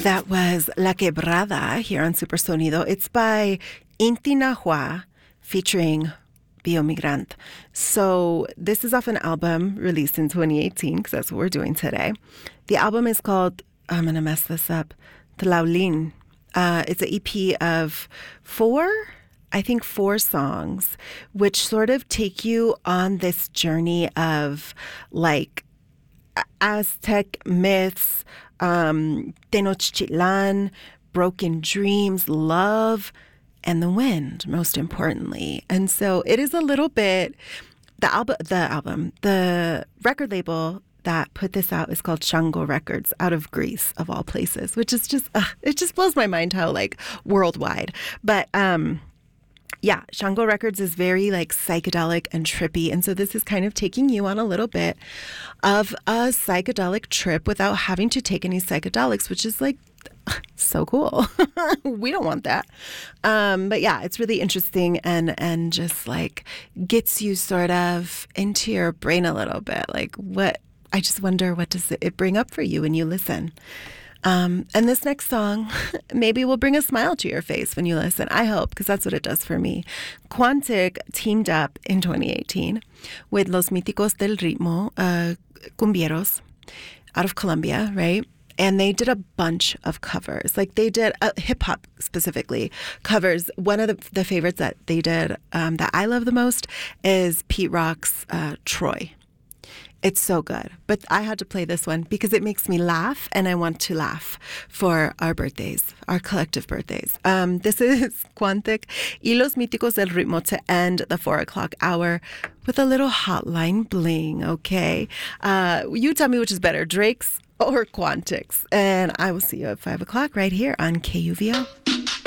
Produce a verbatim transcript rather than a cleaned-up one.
That was La Quebrada here on Supersonido. It's by Inti Nahua featuring Biomigrant. So this is off an album released in twenty eighteen, because that's what we're doing today. The album is called, I'm going to mess this up, Tlaulin. Uh, it's an E P of four, I think four songs, which sort of take you on this journey of like Aztec myths, um, Tenochtitlan, broken dreams, love, and the wind, most importantly. And so it is a little bit, the album, the album, the record label that put this out is called Shango Records, out of Greece, of all places, which is just, uh, it just blows my mind how like worldwide. But um, yeah, Shango Records is very like psychedelic and trippy. And so this is kind of taking you on a little bit of a psychedelic trip without having to take any psychedelics, which is like so cool. We don't want that. Um, but yeah, it's really interesting and and just like gets you sort of into your brain a little bit. Like what, I just wonder, what does it bring up for you when you listen? Um, and this next song maybe will bring a smile to your face when you listen. I hope, because that's what it does for me. Quantic teamed up in twenty eighteen with Los Míticos del Ritmo, uh, Cumbieros, out of Colombia, right? And they did a bunch of covers. Like they did uh, hip hop specifically covers. One of the, the favorites that they did um, that I love the most is Pete Rock's uh, Troy. It's so good. But I had to play this one because it makes me laugh, and I want to laugh for our birthdays, our collective birthdays. Um, this is Quantic y Los Míticos del Ritmo to end the four o'clock hour with a little hotline bling, okay? Uh, you tell me which is better, Drake's or Quantic's. And I will see you at five o'clock right here on K U V O.